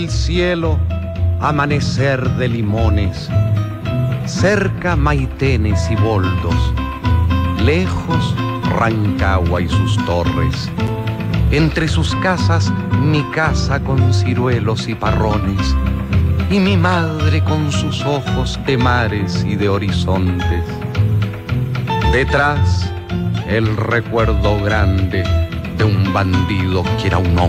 El cielo, amanecer de limones, cerca Maitenes y Boldos, lejos Rancagua y sus torres, entre sus casas mi casa con ciruelos y parrones, y mi madre con sus ojos de mares y de horizontes. Detrás, el recuerdo grande de un bandido que era un hombre.